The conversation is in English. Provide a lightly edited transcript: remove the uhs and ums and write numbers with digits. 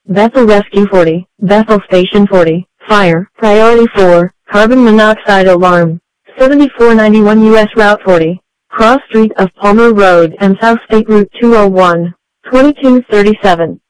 Bethel Rescue 40, Bethel Station 40, Fire, Priority 4, Carbon Monoxide Alarm, 7491 U.S. Route 40, Cross Street of Palmer Road and South State Route 201, 2237.